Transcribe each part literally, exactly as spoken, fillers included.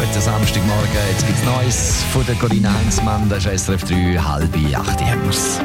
guten Samstagmorgen. Jetzt gibt es Neues von der Corinna Heinzmann. Das ist S R F drei, halb acht haben wir's.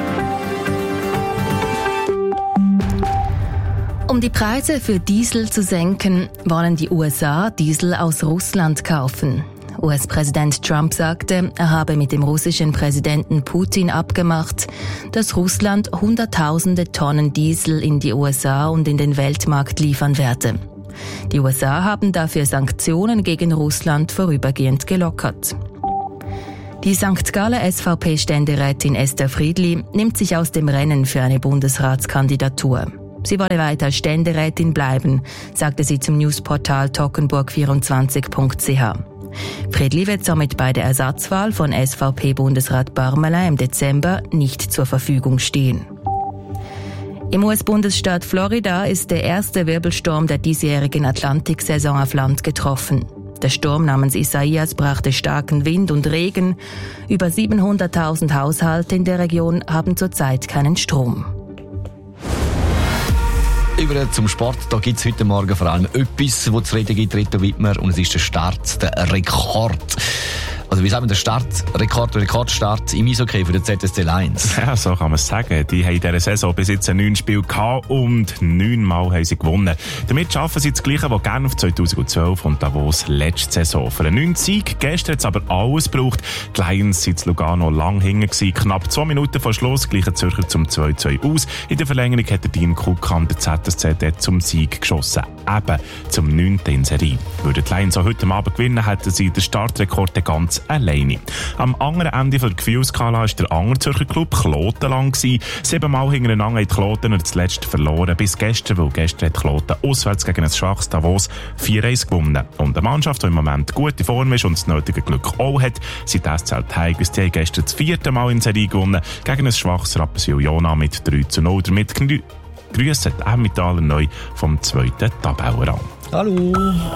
Um die Preise für Diesel zu senken, wollen die U S A Diesel aus Russland kaufen. U S-Präsident Trump sagte, er habe mit dem russischen Präsidenten Putin abgemacht, dass Russland Hunderttausende Tonnen Diesel in die U S A und in den Weltmarkt liefern werde. Die U S A haben dafür Sanktionen gegen Russland vorübergehend gelockert. Die Sankt Galler S V P-Ständerätin Esther Friedli nimmt sich aus dem Rennen für eine Bundesratskandidatur. Sie wolle weiter Ständerätin bleiben, sagte sie zum Newsportal toggenburg vierundzwanzig punkt c h. Friedli wird somit bei der Ersatzwahl von S V P-Bundesrat Barmela im Dezember nicht zur Verfügung stehen. Im U S-Bundesstaat Florida ist der erste Wirbelsturm der diesjährigen Atlantiksaison auf Land getroffen. Der Sturm namens Isaias brachte starken Wind und Regen. Über siebenhunderttausend Haushalte in der Region haben zurzeit keinen Strom. Über zum Sport, da gibt es heute Morgen vor allem etwas, wo zu reden gibt, Reto Wittmer, und es ist der Start, der Rekord. Also wie sagen wir, der Start, Rekord, Rekordstart im Eishockey für den Z S C Lions. Ja, so kann man es sagen. Die haben in dieser Saison bis jetzt neun Spiele gehabt und neunmal haben sie gewonnen. Damit schaffen sie das Gleiche, was Genf zweitausendzwölf und Davos letzte Saison. Für einen neunten Sieg, gestern hat es aber alles gebraucht. Die Lions sind in Lugano lang hinten gewesen. Knapp zwei Minuten vor Schluss gleichen Zürcher zum zwei zu zwei aus. In der Verlängerung hat der Dean Kukan der Z S C dort zum Sieg geschossen. Eben zum neunten in Serie. Würden die Lions auch heute Abend gewinnen, hätten sie den Startrekord ganz alleine. Am anderen Ende der Gefühlskala war der andere Zürcher Club Kloten lang gewesen. Siebenmal hintereinander haben die Kloten und zuletzt verloren. Bis gestern, weil gestern hat Kloten auswärts gegen ein schwaches Davos vier eins gewonnen. Und eine Mannschaft, die im Moment gute Form ist und das nötige Glück auch hat, sind die S C L Tigers. Die haben gestern das vierte Mal in Serie gewonnen gegen ein schwaches Rapperswil-Jona mit drei zu null. Damit grüssen die Emmentaler neu vom zweiten Tabellenrang. Hallo!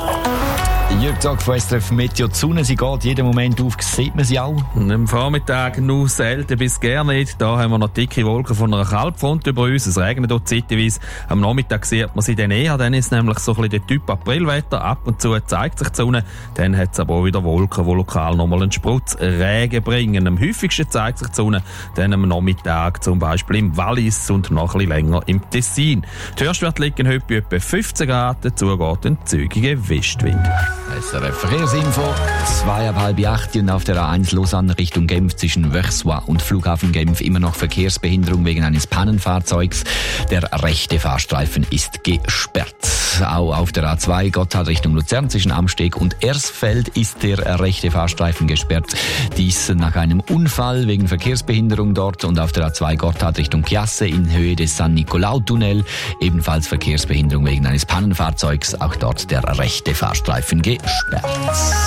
Jürg Tag von S R F Meteo. Die Sonne, sie geht jeden Moment auf, sieht man sie auch? Am Vormittag nur selten bis gar nicht. Da haben wir noch dicke Wolken von einer Kaltfront über uns. Es regnet dort zeitweise. Am Nachmittag sieht man sie dann eher. Dann ist nämlich so ein bisschen der Typ Aprilwetter. Ab und zu zeigt sich die Sonne. Dann hat es aber auch wieder Wolken, die lokal nochmal einen Sprutz Regen bringen. Am häufigsten zeigt sich die Sonne dann am Nachmittag, zum Beispiel im Wallis und noch ein bisschen länger im Tessin. Die Höchstwerte liegen heute bei etwa fünfzehn Grad. Dazu geht ein zügiger Westwind. S R F Verkehrsinfo, zwei ab halb acht und auf der A eins Lausanne Richtung Genf zwischen Wöchswa und Flughafen Genf immer noch Verkehrsbehinderung wegen eines Pannenfahrzeugs. Der rechte Fahrstreifen ist gesperrt. Auch auf der A zwei Gotthard Richtung Luzern zwischen Amsteg und Ersfeld ist der rechte Fahrstreifen gesperrt. Dies nach einem Unfall wegen Verkehrsbehinderung dort, und auf der A zwei Gotthard Richtung Chiasse in Höhe des San Nicolau-Tunnel ebenfalls Verkehrsbehinderung wegen eines Pannenfahrzeugs. Auch dort der rechte Fahrstreifen gesperrt.